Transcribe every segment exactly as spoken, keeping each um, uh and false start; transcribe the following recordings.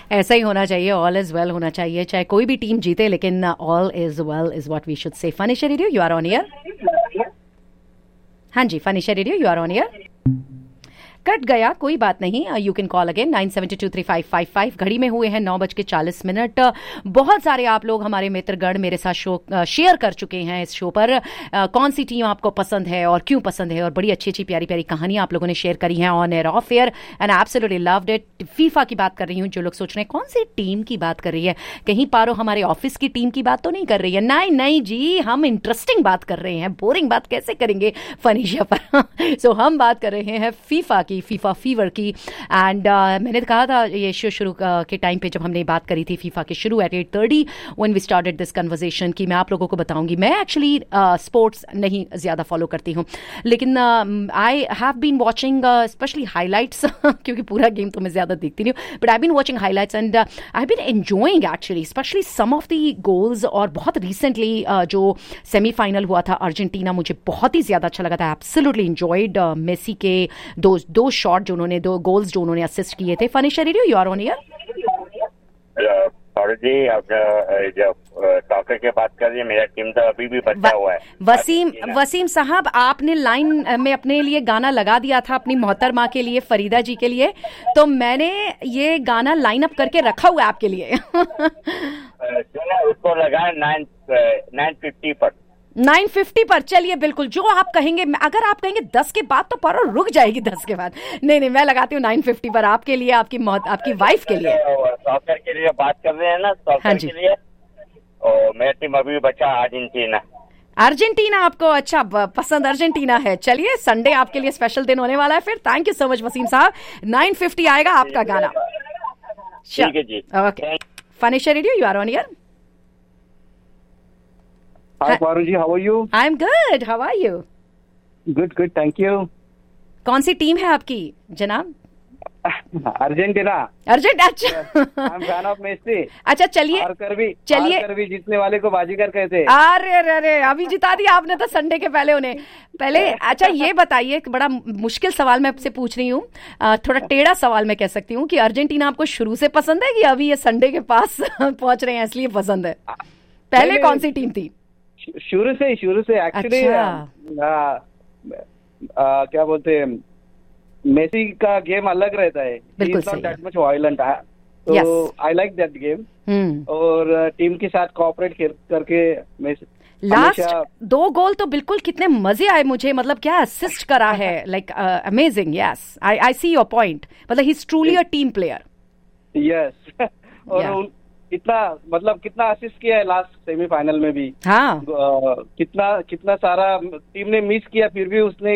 ऐसा ही होना चाहिए, ऑल इज वेल होना चाहिए, चाहे कोई भी टीम जीते, लेकिन all is well is what we should say. फनीशा radio, you are on air. हाँ जी, फनीशा radio, you are on air. Cut गया, कोई बात नहीं, you can call again nine seven to three five five five. घड़ी में हुए हैं नौ बज के चालीस मिनट। बहुत सारे आप लोग हमारे मित्रगण मेरे साथ शो शेयर कर चुके हैं इस शो पर। आ, कौन सी टीम आपको पसंद है और क्यों पसंद है, और बड़ी अच्छी अच्छी प्यारी प्यारी कहानियां आप लोगों ने शेयर करी हैं on air of air, and absolutely loved it. FIFA की बात कर रही हूँ, जो लोग सोच रहे हैं कौन सी टीम की बात कर रही है, कहीं पारो हमारे ऑफिस की टीम की बात तो नहीं कर रही है। नहीं नहीं जी, हम इंटरेस्टिंग बात कर रहे हैं, बोरिंग बात कैसे करेंगे फनीशा पर। सो हम बात कर रहे हैं फीफा की, फीफा फीवर की। एंड uh, मैंने कहा था ये शो शुरू uh, के टाइम पे जब हमने बात करी थी फीफा के शुरू eight eight thirty when we started this conversation, कि मैं आप लोगों को बताऊंगी, मैं एक्चुअली स्पोर्ट्स uh, नहीं ज़्यादा फॉलो करती हूँ, लेकिन I have been watching specially highlights, क्योंकि पूरा गेम तो मैं ज़्यादा देखती नहीं हूँ, but I been watching highlights and I have been enjoying actually specially some of the goals. और बहुत रिसेंटली uh, जो सेमीफाइनल हुआ था अर्जेंटीना, मुझे बहुत ही ज़्यादा अच्छा लगा था। एब्सोल्युटली एंजॉयड मेसी के दो दो शॉट जो उन्होंने, दो गोल्स जो उन्होंने असिस्ट किए थे। फनीशा radio, you are on air. जी, आप जब टॉकर की बात कर रही है, मेरा टीम तो अभी भी बचा हुआ है। वसीम वसीम साहब, आपने लाइन में अपने लिए गाना लगा दिया था अपनी मोहतरमा के लिए, फरीदा जी के लिए, तो मैंने ये गाना लाइन अप करके रखा हुआ है आपके लिए। उसको लगा नाइन नाइन फिफ्टी पर नाइन फिफ्टी पर। चलिए बिल्कुल, जो आप कहेंगे, अगर आप कहेंगे दस के बाद तो पारो रुक जाएगी, दस के बाद नहीं नहीं, मैं लगाती हूँ नाइन फिफ्टी पर आपके लिए, आपकी आपकी वाइफ के लिए। सॉकर के लिए बात कर रहे हैं ना, सॉकर हाँ के लिए। और मेरा टीम अभी बचा अर्जेंटीना। अर्जेंटीना आपको अच्छा पसंद, अर्जेंटीना है। चलिए, संडे आपके लिए स्पेशल दिन होने वाला है फिर। Thank you so much Wasim साहब। नाइन फिफ्टी आएगा आपका गाना। ठीक है जी, okay. फनीशा radio, you are on air. Hi, Paru ji, how are you? I'm good. How are you? Good, good, thank you. कौन सी टीम है आपकी जनाब? अर्जेंटीना। अर्जेंट अच्छा। I'm fan of Messi. अच्छा चलिए, चलिए चलिए जीतने वाले को बाजीगर कहते। अरे अरे अरे, अभी जिता दिया आपने तो संडे के पहले उन्हें। पहले अच्छा ये बताइए, बड़ा मुश्किल सवाल मैं आपसे पूछ रही हूँ, थोड़ा टेढ़ा सवाल मैं कह सकती हूँ, कि अर्जेंटीना आपको शुरू से पसंद है कि अभी ये संडे के पास पहुंच रहे हैं इसलिए पसंद है? पहले कौन सी टीम थी? शुरू से शुरू से एक्चुअली क्या बोलते हैं, मेसी का गेम अलग रहता है, दैट मच वायलेंट, तो आई लाइक दैट गेम। और टीम के साथ कोऑपरेट करके लास्ट दो गोल तो बिल्कुल कितने मजे आए मुझे, मतलब क्या असिस्ट करा है, like amazing. Yes, I I see your point, मतलब he is truly a team player. Yes, और कितना मतलब कितना असिस्ट किया है लास्ट सेमीफाइनल में भी। हाँ, आ, कितना कितना सारा टीम ने मिस किया, फिर भी उसने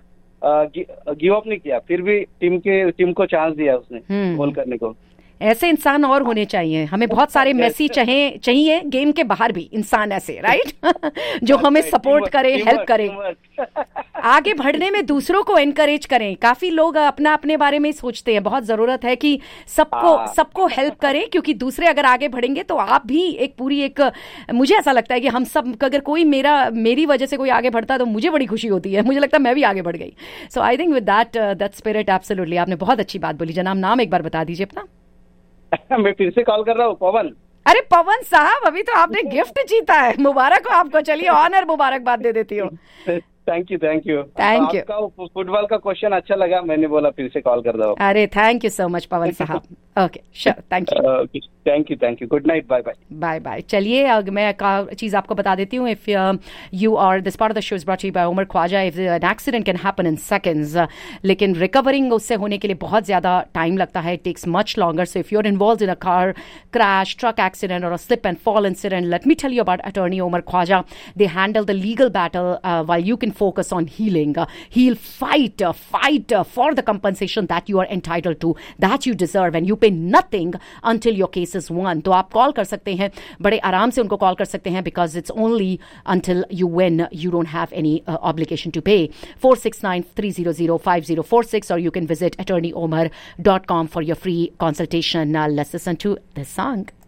गिव अप नहीं किया, फिर भी टीम के टीम को चांस दिया उसने गोल करने को। ऐसे इंसान और होने चाहिए हमें, बहुत सारे मेसी चाहिए चाहिए गेम के बाहर भी इंसान ऐसे, राइट, जो हमें सपोर्ट करे, हेल्प करे, आगे बढ़ने में दूसरों को एनकरेज करें। काफी लोग अपना अपने बारे में ही सोचते हैं, बहुत जरूरत है कि सबको सबको हेल्प करें, क्योंकि दूसरे अगर आगे बढ़ेंगे तो आप भी एक पूरी एक, मुझे ऐसा लगता है कि हम सब, अगर कोई मेरा मेरी वजह से कोई आगे बढ़ता है तो मुझे बड़ी खुशी होती है, मुझे लगता है मैं भी आगे बढ़ गई। सो I think with that that spirit, absolutely आपने बहुत अच्छी बात बोली। जनाब, नाम एक बार बता दीजिए अपना। मैं फिर से कॉल कर रहा हूँ, पवन। अरे पवन साहब, अभी तो आपने गिफ्ट जीता है, मुबारक हो आपको। चलिए, ऑनर मुबारकबाद दे देती हूँ। Thank you thank you thank you. आपका फुटबॉल का क्वेश्चन अच्छा लगा, मैंने बोला फिर से कॉल कर दो। अरे थैंक यू सो मच पवन साहब। Okay sure, thank you thank you thank you good night, bye bye bye bye. चलिए, मैं एक चीज आपको बता देती हूँ, if you are this part of the show is brought you bye Umar Khwaja. If an accident can happen in seconds, लेकिन recovering उससे होने के लिए बहुत ज्यादा टाइम लगता है, it takes much longer. So if you are involved in a car crash, truck accident और अ slip and fall incident, let me tell you about attorney Umar Khwaja. They handle the legal battle while you can focus on healing. Uh, he'll fight, uh, fight uh, for the compensation that you are entitled to, that you deserve, and you pay nothing until your case is won. तो आप call कर सकते हैं, बड़े आराम से उनको call कर सकते हैं, because it's only until you win, you don't have any uh, obligation to pay. four six nine, three zero zero, five zero four six, or you can visit attorney omar dot com for your free consultation. Uh, let's listen to this song.